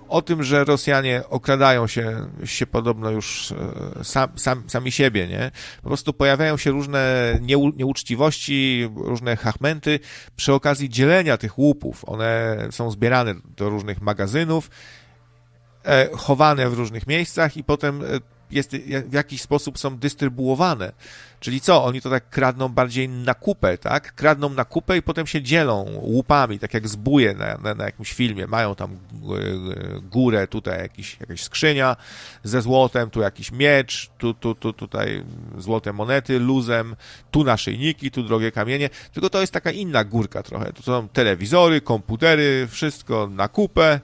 o tym, że Rosjanie okradają się podobno już sami siebie, nie? Po prostu pojawiają się różne nieuczciwości, różne chachmenty przy okazji dzielenia tych łupów. One są zbierane do różnych magazynów, chowane w różnych miejscach i potem w jakiś sposób są dystrybuowane. Czyli co? Oni to tak kradną bardziej na kupę, tak? Kradną na kupę i potem się dzielą łupami, tak jak zbóje na jakimś filmie. Mają tam górę, tutaj jakaś skrzynia ze złotem, tu jakiś miecz, tutaj złote monety luzem, tu naszyjniki, tu drogie kamienie. Tylko to jest taka inna górka trochę. To są telewizory, komputery, wszystko na kupę